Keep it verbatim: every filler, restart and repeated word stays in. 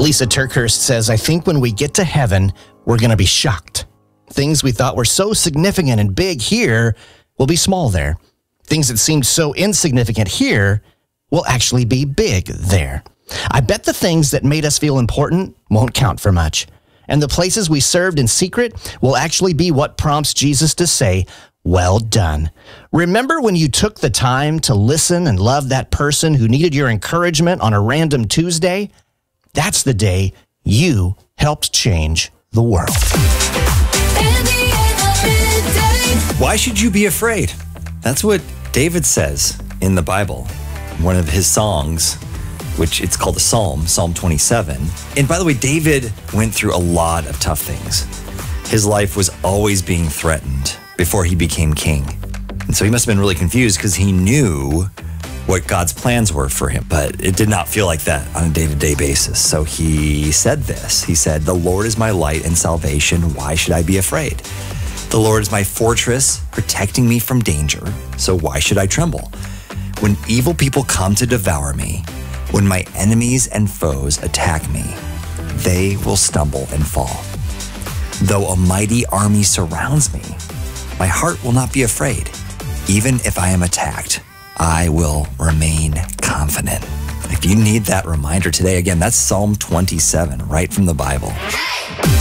Lisa Turkhurst says, I think when we get to heaven, we're going to be shocked. Things we thought were so significant and big here will be small there. Things that seemed so insignificant here will actually be big there. I bet the things that made us feel important won't count for much. And the places we served in secret will actually be what prompts Jesus to say, well done. Remember when you took the time to listen and love that person who needed your encouragement on a random Tuesday? That's the day you helped change the world. Why should you be afraid? That's what David says in the Bible. One of his songs, which it's called a Psalm, Psalm twenty-seven. And by the way, David went through a lot of tough things. His life was always being threatened before he became king. And so he must have been really confused because he knew what God's plans were for him, but it did not feel like that on a day-to-day basis. So he said this. He said, the Lord is my light and salvation. Why should I be afraid? The Lord is my fortress, protecting me from danger. So why should I tremble? When evil people come to devour me, when my enemies and foes attack me, they will stumble and fall. Though a mighty army surrounds me, my heart will not be afraid. Even if I am attacked, I will remain confident. If you need that reminder today, again, that's Psalm twenty-seven, right from the Bible.